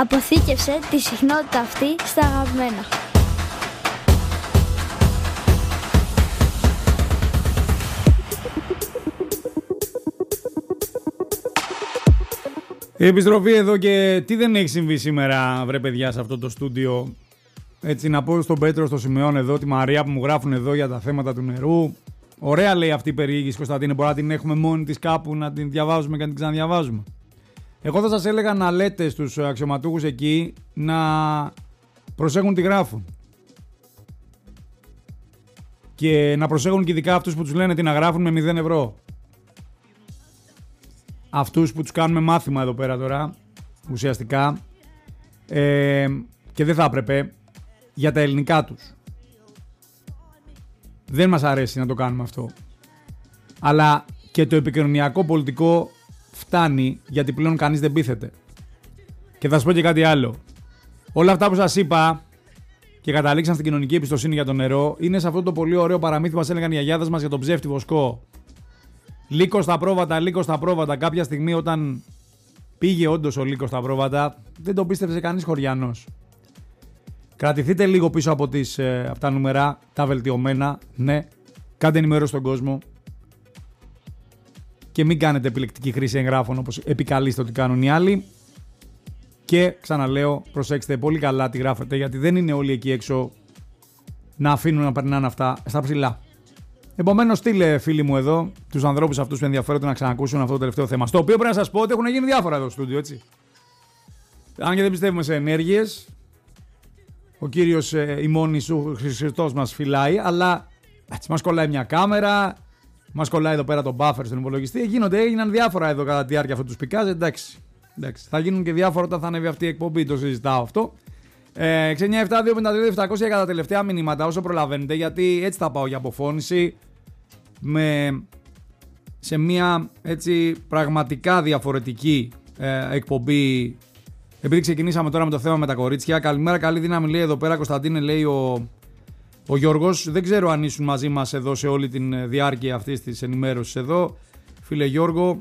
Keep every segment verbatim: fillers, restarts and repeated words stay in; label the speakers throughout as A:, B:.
A: Αποθήκευσε τη συχνότητα αυτή στα αγαπημένα.
B: Η επιστροφή εδώ και τι δεν έχει συμβεί σήμερα, βρε παιδιά, σε αυτό το στούντιο. Έτσι, να πω στον Πέτρο, στο Σημεών εδώ, τη Μαρία που μου γράφουν εδώ για τα θέματα του νερού. Ωραία λέει αυτή η περιήγηση, Κωνσταντίνε. Μπορεί να την έχουμε μόνη της κάπου, να την διαβάζουμε και να την ξαναδιαβάζουμε. Εγώ θα σας έλεγα να λέτε στους αξιωματούχους εκεί να προσέχουν τι γράφουν. Και να προσέχουν και ειδικά αυτούς που τους λένε τι να γράφουν με μηδέν ευρώ. Αυτούς που τους κάνουμε μάθημα εδώ πέρα τώρα, ουσιαστικά, ε, και δεν θα έπρεπε, για τα ελληνικά τους. Δεν μας αρέσει να το κάνουμε αυτό. Αλλά και το επικοινωνιακό πολιτικό φτάνει, γιατί πλέον κανείς δεν πείθεται. Και θα σας πω και κάτι άλλο. Όλα αυτά που σας είπα και καταλήξαν στην κοινωνική εμπιστοσύνη για το νερό είναι σε αυτό το πολύ ωραίο παραμύθι που μας έλεγαν οι γιαγιάδες μας για τον ψεύτη Βοσκό. Λύκος στα πρόβατα, Λύκος στα πρόβατα. Κάποια στιγμή όταν πήγε όντως ο Λύκος στα πρόβατα, δεν το πίστευε κανείς χωριανός. Κρατηθείτε λίγο πίσω από, τις, ε, από τα νούμερα, τα βελτιωμένα, ναι. Κάντε ενημέρωση στον κόσμο. Και μην κάνετε επιλεκτική χρήση εγγράφων όπως επικαλείστε ότι κάνουν οι άλλοι. Και ξαναλέω, προσέξτε πολύ καλά τι γράφετε, γιατί δεν είναι όλοι εκεί έξω να αφήνουν να περνάνε αυτά στα ψηλά. Επομένως, στείλε φίλοι μου εδώ τους ανθρώπους αυτούς που ενδιαφέρονται να ξανακούσουν αυτό το τελευταίο θέμα. Στο οποίο πρέπει να σας πω ότι έχουν γίνει διάφορα εδώ στο στούντιο, έτσι. Αν και δεν πιστεύουμε σε ενέργειες, ο κύριος ε, ημώνης ο Χριστός μας φυλάει, αλλά έτσι, μας κολλάει μια κάμερα, μας κολλάει εδώ πέρα το buffer στον υπολογιστή. Γίνονται, έγιναν διάφορα εδώ κατά τη διάρκεια αυτού του σπικάζ. Εντάξει, εντάξει. Θα γίνουν και διάφορα όταν θα ανέβει αυτή η εκπομπή, το συζητάω αυτό. Ε, έξι εννιά επτά δύο πέντε δύο επτακόσια για τα τελευταία μηνύματα όσο προλαβαίνετε, γιατί έτσι θα πάω για αποφώνηση. Με, σε μια έτσι πραγματικά διαφορετική ε, εκπομπή. Επειδή ξεκινήσαμε τώρα με το θέμα με τα κορίτσια. Καλημέρα, καλή δύναμη λέει εδώ πέρα Κωνσταντίνε, λέει ο, ο Γιώργος. Δεν ξέρω αν ήσουν μαζί μας εδώ σε όλη τη διάρκεια αυτής της ενημέρωσης εδώ, φίλε Γιώργο.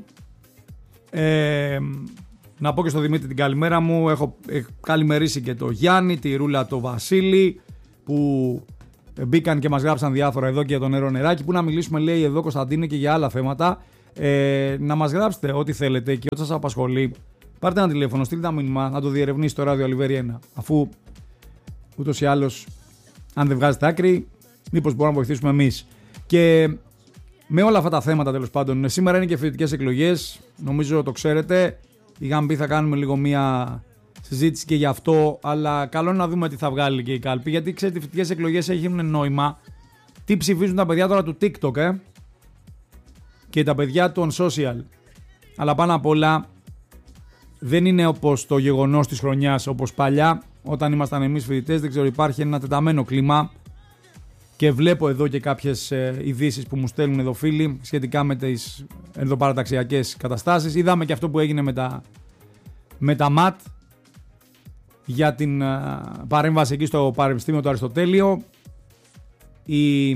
B: ε, Να πω και στο Δημήτρη την καλημέρα μου. Έχω καλημερίσει και το Γιάννη, τη Ρούλα, το Βασίλη που μπήκαν και μας γράψαν διάφορα εδώ και για το νερό νεράκι. Που να μιλήσουμε, λέει εδώ Κωνσταντίνε, και για άλλα θέματα. ε, Να μας γράψετε ό,τι θέλετε και ό,τι σας απασχολεί. Πάρτε ένα τηλέφωνο, στείλτε ένα μήνυμα να το διερευνήσει το ράδιο Αλιβέρι ένα. Αφού ούτως ή άλλως, αν δεν βγάζετε άκρη, μήπως μπορούμε να βοηθήσουμε εμείς. Και με όλα αυτά τα θέματα, τέλος πάντων, σήμερα είναι και φοιτητικές εκλογές. Νομίζω το ξέρετε. Είχαμε πει θα κάνουμε λίγο μία συζήτηση και γι' αυτό, αλλά καλό είναι να δούμε τι θα βγάλει και η κάλπη. Γιατί ξέρετε, οι φοιτητικές εκλογές έχουν νόημα. Τι ψηφίζουν τα παιδιά τώρα του TikTok, ε? Και τα παιδιά των social. Αλλά πάνω απ' όλα, δεν είναι όπως το γεγονός της χρονιάς, όπως παλιά, όταν ήμασταν εμείς φοιτητές. Δεν ξέρω, υπάρχει ένα τεταμένο κλίμα. Και βλέπω εδώ και κάποιες ε, ειδήσεις που μου στέλνουν εδώ φίλοι σχετικά με τις ενδοπαραταξιακές καταστάσεις. Είδαμε και αυτό που έγινε με τα, με τα ΜΑΤ για την ε, παρέμβαση εκεί στο Πανεπιστήμιο του Αριστοτέλειο. Η,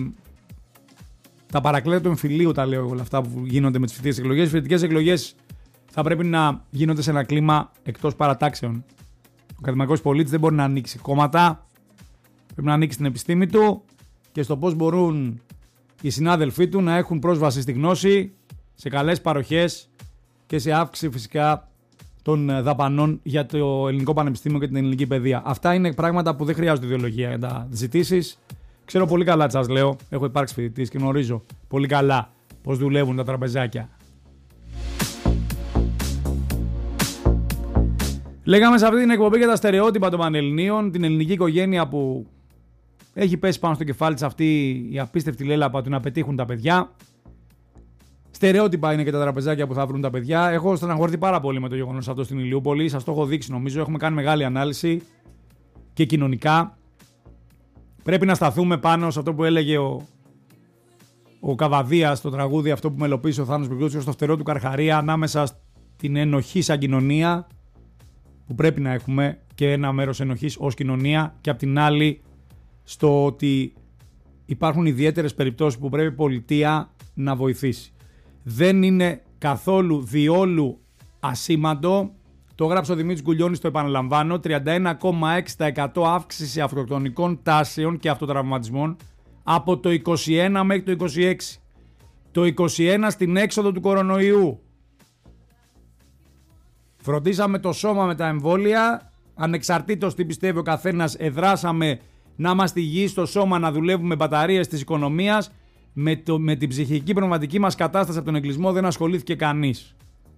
B: τα παρακλέτα του εμφυλίου, τα λέω όλα αυτά που γίνονται με τις φοιτητικές εκλογές. Οι φοιτητικές εκλογές θα πρέπει να γίνονται σε ένα κλίμα εκτός παρατάξεων. Ο ακαδημαϊκός πολίτης δεν μπορεί να ανοίξει κόμματα, πρέπει να ανοίξει την επιστήμη του και στο πώς μπορούν οι συνάδελφοί του να έχουν πρόσβαση στη γνώση, σε καλές παροχές και σε αύξηση φυσικά των δαπανών για το ελληνικό πανεπιστήμιο και την ελληνική παιδεία. Αυτά είναι πράγματα που δεν χρειάζονται ιδεολογία για να ζητήσεις. Ξέρω πολύ καλά τι σας λέω. Έχω υπάρξει φοιτητής και γνωρίζω πολύ καλά πώς δουλεύουν τα τραπεζάκια. Λέγαμε σε αυτή την εκπομπή για τα στερεότυπα των Πανελληνίων, την ελληνική οικογένεια που έχει πέσει πάνω στο κεφάλι της αυτή η απίστευτη λέλαπα του να πετύχουν τα παιδιά. Στερεότυπα είναι και τα τραπεζάκια που θα βρουν τα παιδιά. Έχω στεναχωρηθεί πάρα πολύ με το γεγονός αυτό στην Ηλιούπολη. Σας το έχω δείξει νομίζω. Έχουμε κάνει μεγάλη ανάλυση και κοινωνικά. Πρέπει να σταθούμε πάνω σε αυτό που έλεγε ο, ο Καβαδίας στο τραγούδι αυτό που μελοποίησε ο Θάνος Μπριγκούτσιος, στο φτερό του Καρχαρία, ανάμεσα στην ενοχή σαν κοινωνία που πρέπει να έχουμε και ένα μέρος ενοχής ως κοινωνία, και απ' την άλλη στο ότι υπάρχουν ιδιαίτερες περιπτώσεις που πρέπει η πολιτεία να βοηθήσει. Δεν είναι καθόλου διόλου ασήμαντο Το έγραψε ο Δημήτρης Γκουλιώνης, το επαναλαμβάνω. τριάντα ένα κόμμα έξι τοις εκατό αύξηση αυτοκτονικών τάσεων και αυτοτραυματισμών από το είκοσι ένα μέχρι το είκοσι έξι. Το είκοσι ένα στην έξοδο του κορονοϊού. Φροντίσαμε το σώμα με τα εμβόλια. Ανεξαρτήτως τι πιστεύει ο καθένας, εδράσαμε να είμαστε υγιείς στο σώμα, να δουλεύουμε μπαταρίες της οικονομίας. Με, το, με την ψυχική πνευματική μας κατάσταση από τον εγκλισμό δεν ασχολήθηκε κανείς.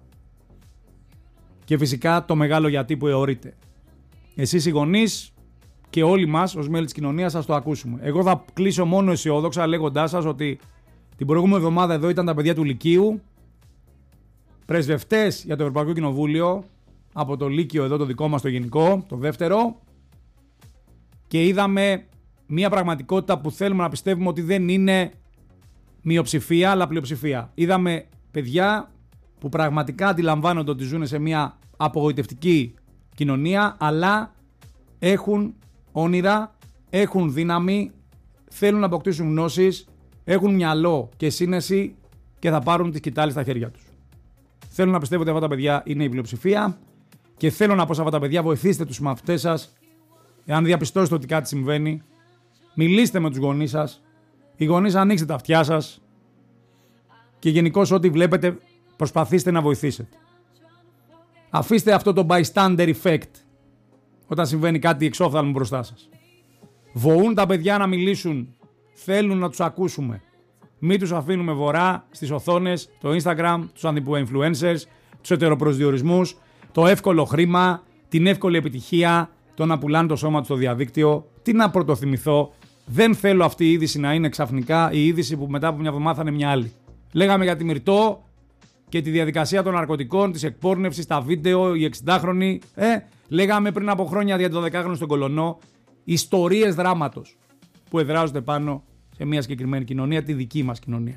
B: Και φυσικά το μεγάλο γιατί που αιωρείται. Εσείς οι γονείς και όλοι μας ως μέλη της κοινωνίας σας το ακούσουμε. Εγώ θα κλείσω μόνο αισιόδοξα λέγοντάς σας ότι την προηγούμενη εβδομάδα εδώ ήταν τα παιδιά του Λυκείου, πρεσβευτές για το Ευρωπαϊκό Κοινοβούλιο, από το Λύκειο εδώ το δικό μας το γενικό, το δεύτερο, και είδαμε μια πραγματικότητα που θέλουμε να πιστεύουμε ότι δεν είναι μειοψηφία αλλά πλειοψηφία. Είδαμε παιδιά που πραγματικά αντιλαμβάνονται ότι ζουν σε μια απογοητευτική κοινωνία, αλλά έχουν όνειρα, έχουν δύναμη, θέλουν να αποκτήσουν γνώσεις, έχουν μυαλό και σύνεση και θα πάρουν τις σκητάλες στα χέρια τους. Θέλω να πιστεύω ότι αυτά τα παιδιά είναι η πλειοψηφία και θέλω να πω σε αυτά τα παιδιά, βοηθήστε τους μαθητές σας. Εάν διαπιστώσετε ότι κάτι συμβαίνει, μιλήστε με τους γονείς σας. Οι γονείς, ανοίξτε τα αυτιά σας και γενικώς ό,τι βλέπετε προσπαθήστε να βοηθήσετε. Αφήστε αυτό το bystander effect όταν συμβαίνει κάτι εξόφθαλμο μπροστά σας. Βοούν τα παιδιά να μιλήσουν, θέλουν να τους ακούσουμε. Μην τους αφήνουμε βορρά στις οθόνες, το Instagram, τους influencers, τους ετεροπροσδιορισμούς, το εύκολο χρήμα, την εύκολη επιτυχία, το να πουλάνε το σώμα τους στο διαδίκτυο. Τι να πρωτοθυμηθώ, δεν θέλω αυτή η είδηση να είναι ξαφνικά η είδηση που μετά από μια εβδομάδα θα είναι μια άλλη. Λέγαμε για τη Μυρτώ και τη διαδικασία των ναρκωτικών, της εκπόρνευσης, τα βίντεο, οι εξηντάχρονοι. Ε, λέγαμε πριν από χρόνια για το δεκάχρονο στον Κολονό. Ιστορίες δράματος που εδράζονται πάνω σε μια συγκεκριμένη κοινωνία, τη δική μας κοινωνία.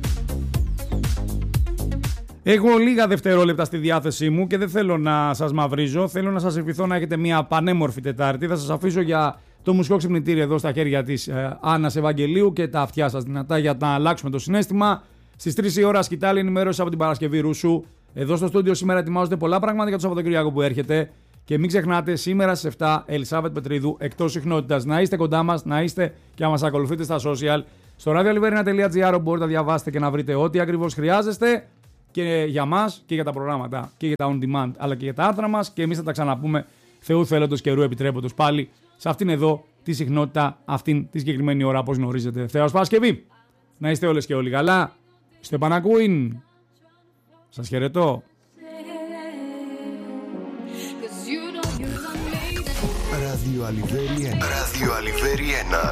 B: Έχω λίγα δευτερόλεπτα στη διάθεσή μου και δεν θέλω να σας μαυρίζω. Θέλω να σας ευχηθώ να έχετε μια πανέμορφη Τετάρτη. Θα σας αφήσω για το μουσικό ξυπνητήρι εδώ στα χέρια της ε, Άννας Ευαγγελίου και τα αυτιά σας δυνατά για να αλλάξουμε το συναίσθημα. Στις τρεις η ώρα σκητάλη ενημέρωση από την Παρασκευή Ρούσου. Εδώ στο στούντιο σήμερα ετοιμάζονται πολλά πράγματα για το Σαββατοκύριακο που έρχεται. Και μην ξεχνάτε, σήμερα στις εφτά Ελισάβετ Πετρίδου εκτός συχνότητας. Να είστε κοντά μας, να είστε και να μας ακολουθείτε στα social. Στο ραδιολιβέρινα τελεία τζι άρ μπορείτε να διαβάσετε και να βρείτε ό,τι ακριβώς χρειάζεστε και για μας και για τα προγράμματα και για τα on demand αλλά και για τα άρθρα μας. Και εμείς θα τα ξαναπούμε Θεού θέλοντος καιρού επιτρέποντος πάλι σε αυτήν εδώ τη συχνότητα, αυτήν τη συγκεκριμένη ώρα, όπως γνωρίζετε. Θεός Παρασκευή. Να είστε όλες και όλοι καλά. Στο επανακούειν. Σας χαιρετώ.
C: Radio Aliveri ένα. Radio Aliveri ένα.